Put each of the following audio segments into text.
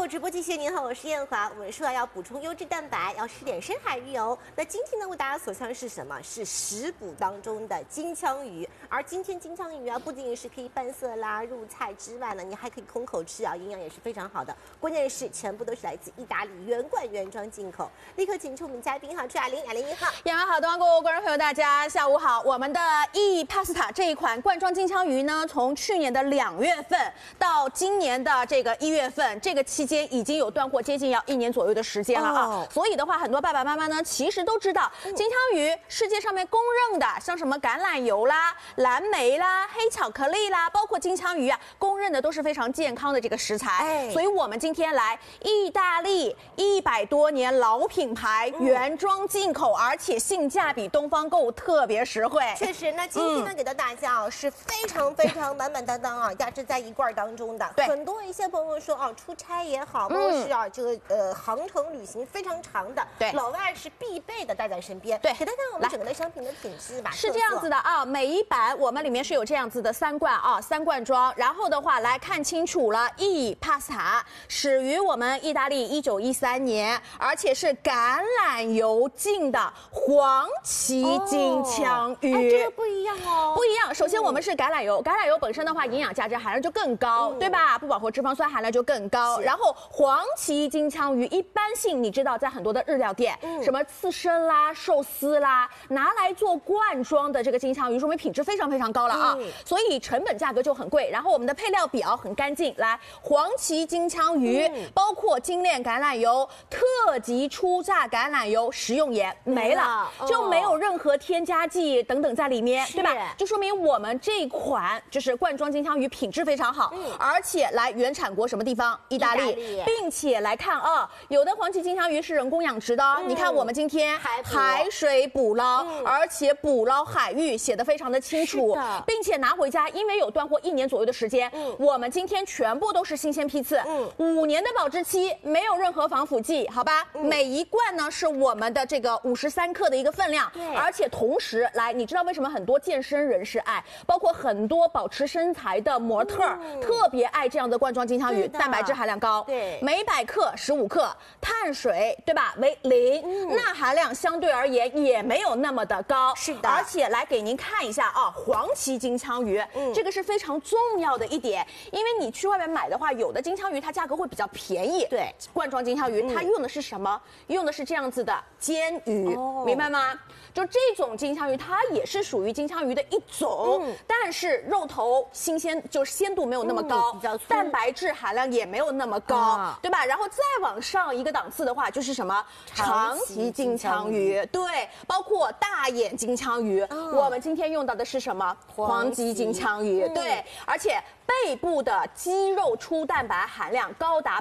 购直播继续，您好，我是燕华。我们说要补充优质蛋白，要吃点深海鱼油。那今天呢，为大家所向的是什么？是食补当中的金枪鱼。而今天金枪鱼啊，不仅仅是可以拌色啦、入菜之外呢，你还可以空口吃啊，营养也是非常好的。关键是全部都是来自意大利原罐原装进口。立刻请出我们嘉宾哈，朱雅玲，雅玲你好。 燕华好，东方购物观众朋友大家下午好。我们的E Pasta 这一款罐装金枪鱼呢，从去年的2月份到今年的这个1月份，这个期间已经有断货接近要1年左右的时间了啊。所以的话，很多爸爸妈妈呢，其实都知道金枪鱼世界上面公认的，像什么橄榄油啦、蓝莓啦、黑巧克力啦，包括金枪鱼啊，公认的都是非常健康的这个食材。所以我们今天来意大利100多年老品牌，原装进口，而且性价比东方购物特别实惠。 确实，那今天呢，给到大家啊是非常满满当当啊，压制在一罐当中的。 对， 很多一些朋友说啊，出差也好，包括是啊这个航程旅行非常长的， 对， 老外是必备的带在身边。对，给大家我们整个的商品的品质吧。 是这样子的啊，每一版我们里面是有这样子的3罐啊，3罐装。然后的话来看清楚了，E Pasta 始于我们意大利1913年，而且是橄榄油浸的黄鳍金枪鱼。 哎，这个不一样哦， 不一样。首先我们是橄榄油，橄榄油本身的话，营养价值含量就更高，对吧？不饱和脂肪酸含量就更高。然后黄鳍金枪鱼一般性，你知道在很多的日料店，什么刺身啦、寿司啦，拿来做罐装的这个金枪鱼，说明品质非常高了啊，所以成本价格就很贵。然后我们的配料表很干净，来黄鳍金枪鱼，包括精炼橄榄油、特级初榨橄榄油、食用盐没了，就没有任何添加剂等等在里面，对吧？就说明我们这款就是罐装金枪鱼品质非常好，而且来原产国什么地方？意大利，并且来看啊，有的黄鳍金枪鱼是人工养殖的，你看我们今天海水捕捞，而且捕捞海域写得非常的清楚，并且拿回家，因为有断货1年左右的时间，我们今天全部都是新鲜批次，5年的保质期，没有任何防腐剂，好吧？每一罐呢是我们的这个53克的一个分量，而且同时来，你知道为什么很多健身人士爱，包括很多保持身材的模特特别爱这样的罐装金枪鱼，蛋白质含量高，对，每100克15克，碳水对吧为0，钠含量相对而言也没有那么的高，是的。而且来给您看一下啊，黄鳍金枪鱼，这个是非常重要的一点，因为你去外面买的话，有的金枪鱼它价格会比较便宜，对，罐装金枪鱼它用的是什么？用的是这样子的煎鱼，明白吗？就这种金枪鱼，它也是属于金枪鱼的一种，但是肉头新鲜，就是鲜度没有那么高，蛋白质含量也没有那么高，对吧？然后再往上一个档次的话，就是什么长鳍金枪鱼，对，包括大眼金枪鱼，我们今天用到的是什么？黄鳍金枪鱼，对，而且背部的肌肉粗蛋白含量高达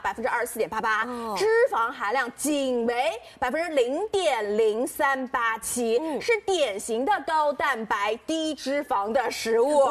24.88%，脂肪含量仅为0.0387%，是典型的高蛋白低脂肪的食物。